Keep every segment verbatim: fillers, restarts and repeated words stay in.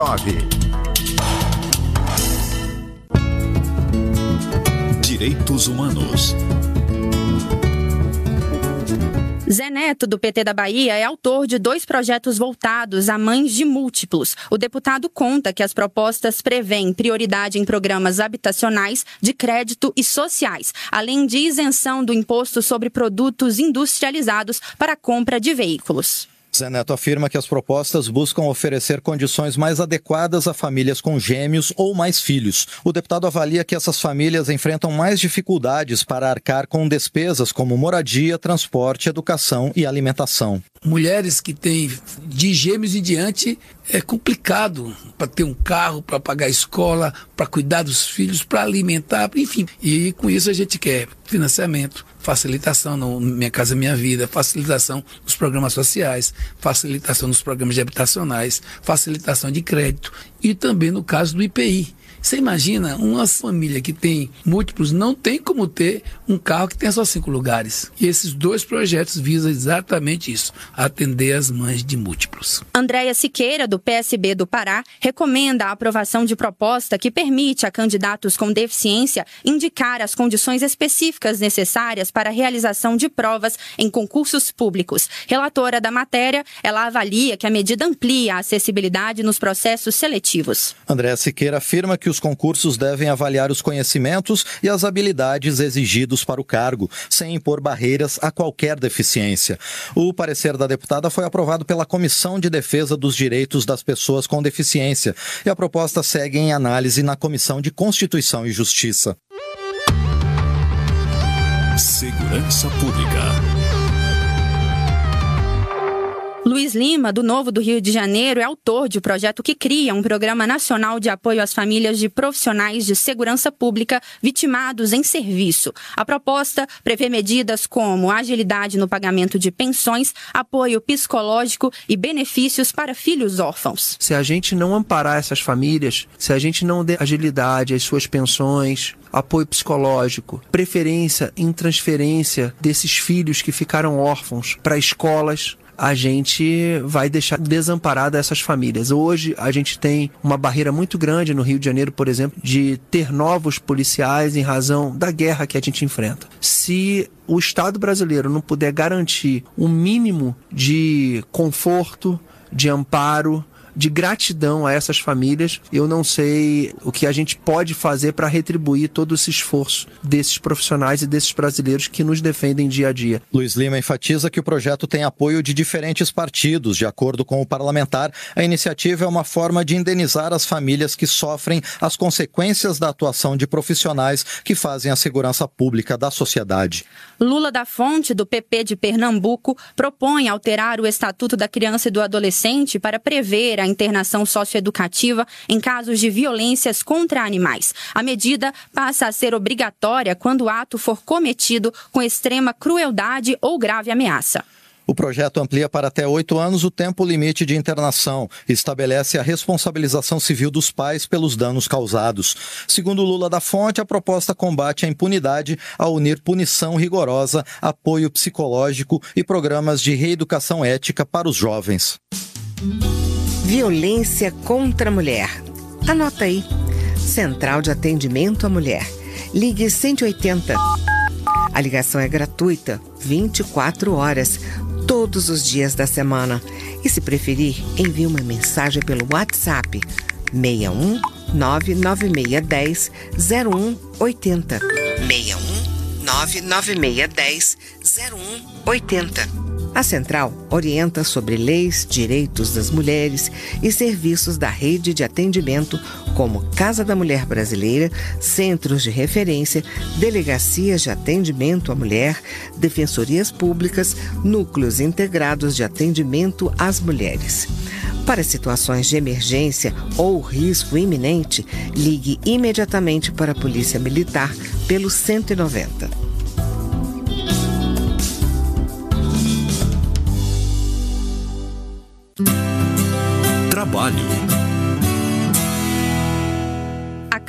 Direitos Humanos. Zé Neto, do P T da Bahia, é autor de dois projetos voltados a mães de múltiplos. O deputado conta que as propostas prevêem prioridade em programas habitacionais, de crédito e sociais, além de isenção do imposto sobre produtos industrializados para a compra de veículos. Zé Neto afirma que as propostas buscam oferecer condições mais adequadas a famílias com gêmeos ou mais filhos. O deputado avalia que essas famílias enfrentam mais dificuldades para arcar com despesas como moradia, transporte, educação e alimentação. Mulheres que têm de gêmeos em diante é complicado para ter um carro, para pagar a escola, para cuidar dos filhos, para alimentar, enfim. E com isso a gente quer financiamento, facilitação no Minha Casa Minha Vida, facilitação nos programas sociais, facilitação nos programas habitacionais, facilitação de crédito e também no caso do I P I. Você imagina, uma família que tem múltiplos não tem como ter um carro que tenha só cinco lugares. E esses dois projetos visam exatamente isso, atender as mães de múltiplos. Andréia Siqueira, do P S B do Pará, recomenda a aprovação de proposta que permite a candidatos com deficiência indicar as condições específicas necessárias para a realização de provas em concursos públicos. Relatora da matéria, ela avalia que a medida amplia a acessibilidade nos processos seletivos. Andréia Siqueira afirma que os concursos devem avaliar os conhecimentos e as habilidades exigidos para o cargo, sem impor barreiras a qualquer deficiência. O parecer da deputada foi aprovado pela Comissão de Defesa dos Direitos das Pessoas com Deficiência e a proposta segue em análise na Comissão de Constituição e Justiça. Segurança Pública. Luiz Lima, do Novo do Rio de Janeiro, é autor de um projeto que cria um programa nacional de apoio às famílias de profissionais de segurança pública vitimados em serviço. A proposta prevê medidas como agilidade no pagamento de pensões, apoio psicológico e benefícios para filhos órfãos. Se a gente não amparar essas famílias, se a gente não der agilidade às suas pensões, apoio psicológico, preferência em transferência desses filhos que ficaram órfãos para escolas, a gente vai deixar desamparada essas famílias. Hoje a gente tem uma barreira muito grande no Rio de Janeiro, por exemplo, de ter novos policiais em razão da guerra que a gente enfrenta. Se o Estado brasileiro não puder garantir um mínimo de conforto, de amparo, de gratidão a essas famílias, eu não sei o que a gente pode fazer para retribuir todo esse esforço desses profissionais e desses brasileiros que nos defendem dia a dia. Luiz Lima enfatiza que o projeto tem apoio de diferentes partidos. De acordo com o parlamentar, a iniciativa é uma forma de indenizar as famílias que sofrem as consequências da atuação de profissionais que fazem a segurança pública da sociedade. Lula da Fonte, do P P de Pernambuco, propõe alterar o Estatuto da Criança e do Adolescente para prever a internação socioeducativa em casos de violências contra animais. A medida passa a ser obrigatória quando o ato for cometido com extrema crueldade ou grave ameaça. O projeto amplia para até oito anos o tempo limite de internação e estabelece a responsabilização civil dos pais pelos danos causados. Segundo Lula da Fonte, a proposta combate a impunidade ao unir punição rigorosa, apoio psicológico e programas de reeducação ética para os jovens. Violência contra a mulher. Anota aí. Central de Atendimento à Mulher. Ligue cento e oitenta. A ligação é gratuita, vinte e quatro horas, todos os dias da semana. E se preferir, envie uma mensagem pelo WhatsApp seis um nove nove seis um zero um oito zero. seis um nove nove seis um zero um oito zero. A Central orienta sobre leis, direitos das mulheres e serviços da rede de atendimento como Casa da Mulher Brasileira, centros de referência, delegacias de atendimento à mulher, defensorias públicas, núcleos integrados de atendimento às mulheres. Para situações de emergência ou risco iminente, ligue imediatamente para a Polícia Militar pelo cento e noventa. A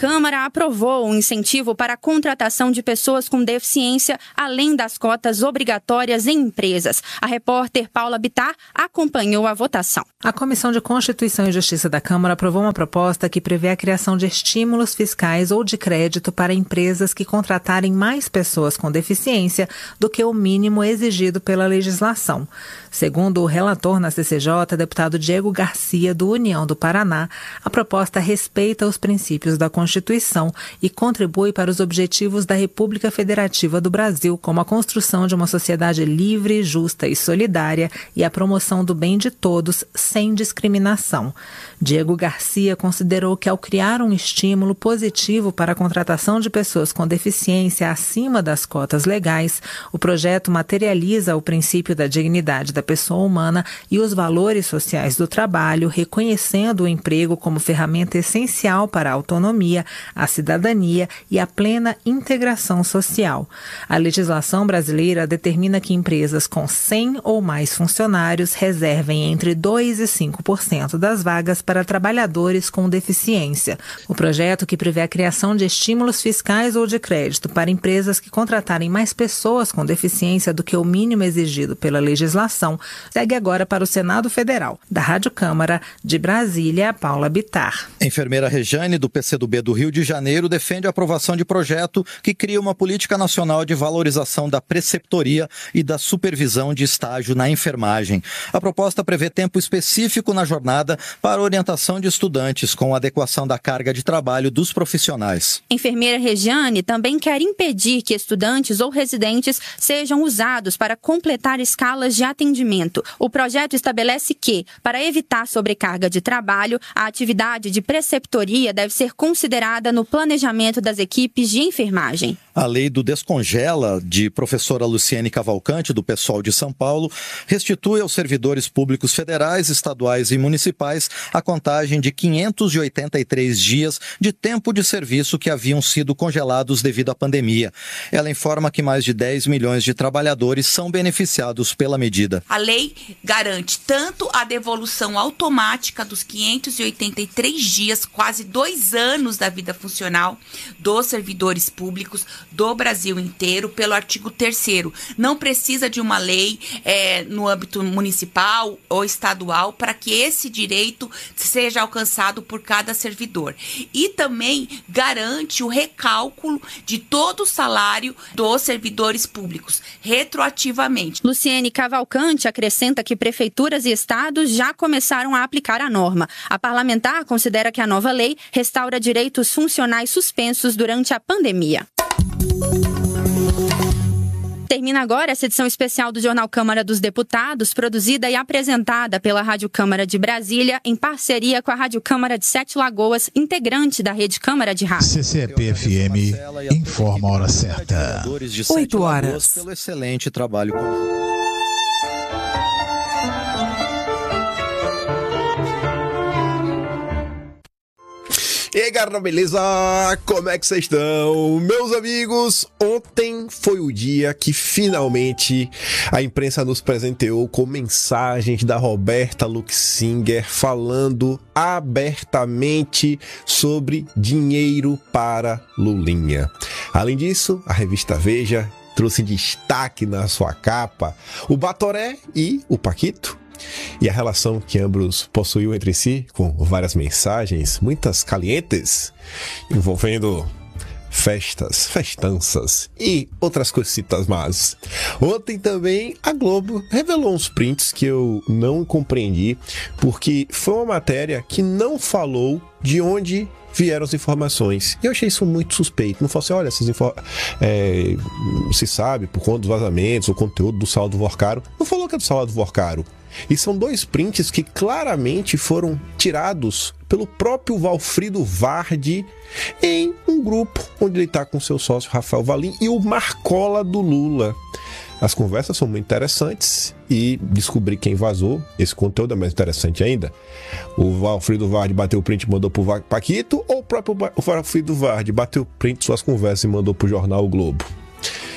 Câmara aprovou um incentivo para a contratação de pessoas com deficiência, além das cotas obrigatórias em empresas. A repórter Paula Bittar acompanhou a votação. A Comissão de Constituição e Justiça da Câmara aprovou uma proposta que prevê a criação de estímulos fiscais ou de crédito para empresas que contratarem mais pessoas com deficiência do que o mínimo exigido pela legislação. Segundo o relator na C C J, deputado Diego Garcia, do União do Paraná, a proposta respeita os princípios da Constituição e contribui para os objetivos da República Federativa do Brasil, como a construção de uma sociedade livre, justa e solidária e a promoção do bem de todos, sem discriminação. Diego Garcia considerou que, ao criar um estímulo positivo para a contratação de pessoas com deficiência acima das cotas legais, o projeto materializa o princípio da dignidade da pessoa humana e os valores sociais do trabalho, reconhecendo o emprego como ferramenta essencial para a autonomia, a cidadania e a plena integração social. A legislação brasileira determina que empresas com cem ou mais funcionários reservem entre dois e cinco por cento das vagas para trabalhadores com deficiência. O projeto, que prevê a criação de estímulos fiscais ou de crédito para empresas que contratarem mais pessoas com deficiência do que o mínimo exigido pela legislação, segue agora para o Senado Federal. Da Rádio Câmara, de Brasília, Paula Bittar. Enfermeira Rejane, do P C do B do Rio de Janeiro, defende a aprovação de projeto que cria uma política nacional de valorização da preceptoria e da supervisão de estágio na enfermagem. A proposta prevê tempo específico na jornada para orientação de estudantes, com adequação da carga de trabalho dos profissionais. Enfermeira Rejane também quer impedir que estudantes ou residentes sejam usados para completar escalas de atendimento. O projeto estabelece que, para evitar sobrecarga de trabalho, a atividade de preceptoria deve ser considerada no planejamento das equipes de enfermagem. A lei do Descongela, de professora Luciene Cavalcante, do PSOL de São Paulo, restitui aos servidores públicos federais, estaduais e municipais a contagem de quinhentos e oitenta e três dias de tempo de serviço que haviam sido congelados devido à pandemia. Ela informa que mais de dez milhões de trabalhadores são beneficiados pela medida. A lei garante tanto a devolução automática dos quinhentos e oitenta e três dias, quase dois anos da vida funcional dos servidores públicos do Brasil inteiro, pelo artigo terceiro. Não precisa de uma lei é, no âmbito municipal ou estadual para que esse direito seja alcançado por cada servidor. E também garante o recálculo de todo o salário dos servidores públicos, retroativamente. Luciene Cavalcante acrescenta que prefeituras e estados já começaram a aplicar a norma. A parlamentar considera que a nova lei restaura direitos funcionais suspensos durante a pandemia. Termina agora essa edição especial do Jornal Câmara dos Deputados, produzida e apresentada pela Rádio Câmara de Brasília, em parceria com a Rádio Câmara de Sete Lagoas, integrante da Rede Câmara de Rádio. C C P F M informa a hora certa. oito horas. Pelo excelente trabalho conjunto. E aí, galera, beleza? Como é que vocês estão? Meus amigos, ontem foi o dia que finalmente a imprensa nos presenteou com mensagens da Roberta Luxinger falando abertamente sobre dinheiro para Lulinha. Além disso, a revista Veja trouxe destaque na sua capa o Batoré e o Paquito, e a relação que ambos possuíam entre si, com várias mensagens, muitas calientes, envolvendo festas, festanças e outras coisitas más. Ontem também a Globo revelou uns prints que eu não compreendi, porque foi uma matéria que não falou de onde vieram as informações. E eu achei isso muito suspeito. Não falou assim, olha, essas info é, se sabe, por conta dos vazamentos, o conteúdo do Saulo do Vorcaro. Não falou que é do Saulo do Vorcaro. E são dois prints que claramente foram tirados pelo próprio Valfrido Vardi em um grupo onde ele está com seu sócio Rafael Valim e o Marcola do Lula. As conversas são muito interessantes e descobrir quem vazou esse conteúdo é mais interessante ainda. O Valfrido Vardi bateu o print e mandou pro Paquito, ou o próprio Valfrido Vardi bateu o print de suas conversas e mandou pro jornal O Globo?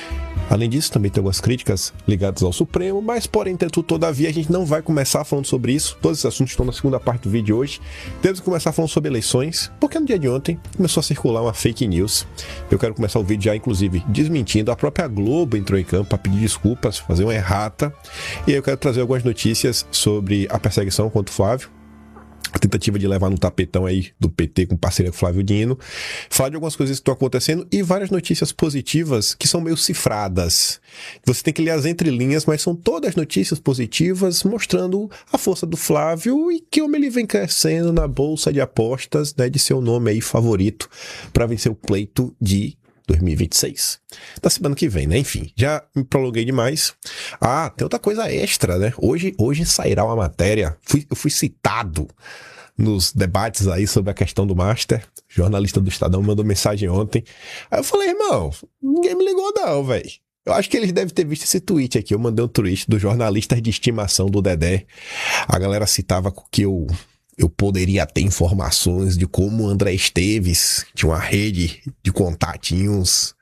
Além disso, também tem algumas críticas ligadas ao Supremo, mas, porém, entretanto, todavia, a gente não vai começar falando sobre isso. Todos esses assuntos estão na segunda parte do vídeo de hoje. Temos que começar falando sobre eleições, porque no dia de ontem começou a circular uma fake news. Eu quero começar o vídeo já, inclusive, desmentindo. A própria Globo entrou em campo para pedir desculpas, fazer uma errata. E aí eu quero trazer algumas notícias sobre a perseguição contra o Flávio. A tentativa de levar no tapetão aí do P T com parceria com Flávio Dino, falar de algumas coisas que estão acontecendo e várias notícias positivas que são meio cifradas. Você tem que ler as entrelinhas, mas são todas notícias positivas mostrando a força do Flávio e que como ele vem crescendo na bolsa de apostas, né, de seu nome aí favorito para vencer o pleito de dois mil e vinte e seis. Da semana que vem, né? Enfim, já me prolonguei demais. Ah, tem outra coisa extra, né? Hoje, hoje sairá uma matéria. Fui, eu fui citado nos debates aí sobre a questão do Master. O jornalista do Estadão mandou mensagem ontem. Aí eu falei, irmão, ninguém me ligou não, velho. Eu acho que eles devem ter visto esse tweet aqui. Eu mandei um tweet dos jornalistas de estimação do Dedé. A galera citava que eu... eu poderia ter informações de como o André Esteves tinha uma rede de contatinhos